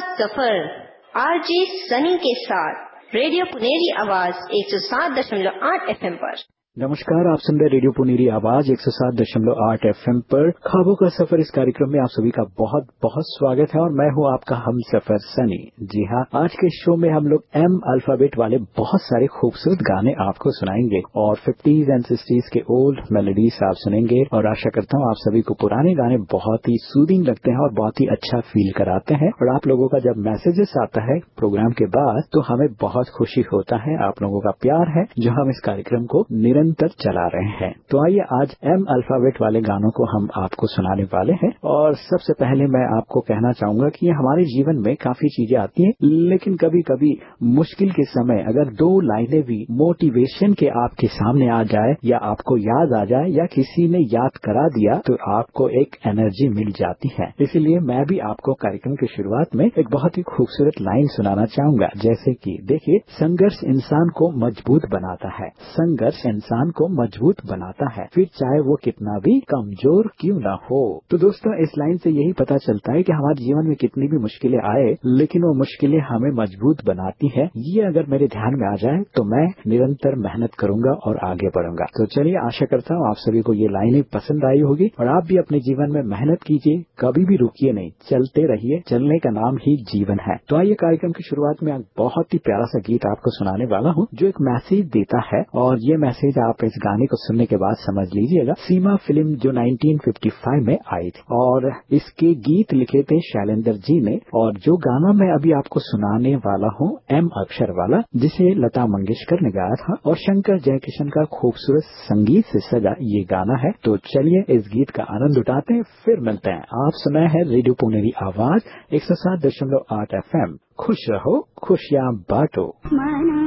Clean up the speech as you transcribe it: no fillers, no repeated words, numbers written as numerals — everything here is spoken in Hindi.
सफर आरजे सनी के साथ रेडियो पुनेरी आवाज 107.8 FM पर। नमस्कार, आप सुन रहे रेडियो पुनेरी आवाज 107.8 FM पर ख्वाबों का सफर। इस कार्यक्रम में आप सभी का बहुत बहुत स्वागत है और मैं हूं आपका हम सफर सनी। जी हाँ, आज के शो में हम लोग एम अल्फाबेट वाले बहुत सारे खूबसूरत गाने आपको सुनाएंगे और 50s एंड 60s के ओल्ड मेलोडीज आप सुनेंगे और आशा करता हूं आप सभी को पुराने गाने बहुत ही सूदिंग लगते हैं और बहुत ही अच्छा फील कराते हैं। और आप लोगों का जब मैसेजेस आता है प्रोग्राम के बाद तो हमें बहुत खुशी होता है। आप लोगों का प्यार है जो हम इस कार्यक्रम को निरंतर चला रहे हैं। तो आइए आज एम अल्फाबेट वाले गानों को हम आपको सुनाने वाले हैं। और सबसे पहले मैं आपको कहना चाहूंगा कि हमारे जीवन में काफी चीजें आती हैं, लेकिन कभी कभी मुश्किल के समय अगर दो लाइनें भी मोटिवेशन के आपके सामने आ जाए या आपको याद आ जाए या किसी ने याद करा दिया तो आपको एक एनर्जी मिल जाती है। इसीलिए मैं भी आपको कार्यक्रम की शुरुआत में एक बहुत ही खूबसूरत लाइन सुनाना चाहूंगा, जैसे कि देखिए, संघर्ष इंसान को मजबूत बनाता है, संघर्ष इंसान को मजबूत बनाता है, फिर चाहे वो कितना भी कमजोर क्यों ना हो। तो दोस्तों, इस लाइन से यही पता चलता है कि हमारे जीवन में कितनी भी मुश्किलें आए लेकिन वो मुश्किलें हमें मजबूत बनाती है। ये अगर मेरे ध्यान में आ जाए तो मैं निरंतर मेहनत करूंगा और आगे बढ़ूंगा। तो चलिए, आशा करता हूँ आप सभी को ये लाइनें पसंद आई होगी और आप भी अपने जीवन में मेहनत कीजिए, कभी भी रुकिए नहीं, चलते रहिए, चलने का नाम ही जीवन है। तो आइए, कार्यक्रम की शुरुआत में बहुत ही प्यारा सा गीत आपको सुनाने वाला हूँ जो एक मैसेज देता है और ये मैसेज आप इस गाने को सुनने के बाद समझ लीजिएगा। सीमा फिल्म जो 1955 में आई थी और इसके गीत लिखे थे शैलेंद्र जी ने। और जो गाना मैं अभी आपको सुनाने वाला हूँ एम अक्षर वाला, जिसे लता मंगेशकर ने गाया था और शंकर जयकिशन का खूबसूरत संगीत से सजा ये गाना है। तो चलिए इस गीत का आनंद उठाते हैं, फिर मिलते हैं। आप सुनाए हैं रेडियो पुनेरी आवाज 107.8 FM। खुश रहो, खुशियाँ बांटो।